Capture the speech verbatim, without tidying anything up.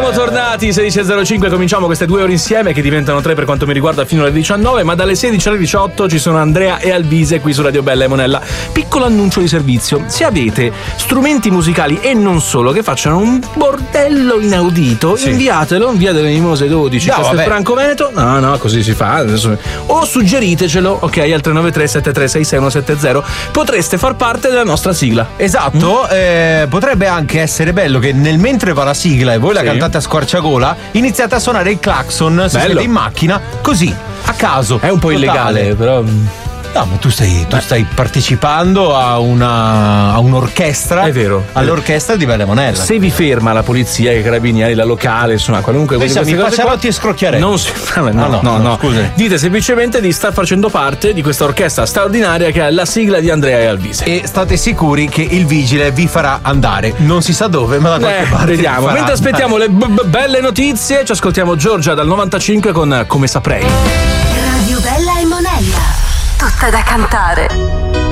Siamo tornati sedici e zero cinque, cominciamo queste due ore insieme che diventano tre per quanto mi riguarda fino alle diciannove, ma dalle sedici alle diciotto ci sono Andrea e Alvise qui su Radio Bella e Monella. Piccolo annuncio di servizio: se avete strumenti musicali e non solo che facciano un bordello inaudito, sì, inviatelo in via delle Mimose dodici, no, Castelfranco Veneto. No, no, così si fa adesso. O suggeritecelo, ok, al tre nove tre sette tre sei sei uno sette zero. Potreste far parte della nostra sigla. Esatto, mm. eh, potrebbe anche essere bello che nel mentre va la sigla e voi la sì. cantate a squarciagola, iniziate a suonare il clacson, se siete in macchina, così, a caso. È un po' totale. Illegale, però... No, ma tu stai, tu stai partecipando a una a un'orchestra. È vero. All'orchestra di Bella e Monella. Se vi ferma la polizia, i carabinieri, la locale, insomma, qualunque cosa. Mi Facciarotti e Scrocchiaretti. Non si no, no, no, no, no. Scusa. Dite semplicemente di star facendo parte di questa orchestra straordinaria che è la sigla di Andrea e Alvise. E state sicuri che il vigile vi farà andare. Non si sa dove, ma da qualche eh, parte. Vediamo. Mentre aspettiamo le b- b- belle notizie, ci ascoltiamo Giorgia dal novantacinque con Come saprei. Radio Bella e Monella. Tutta da cantare.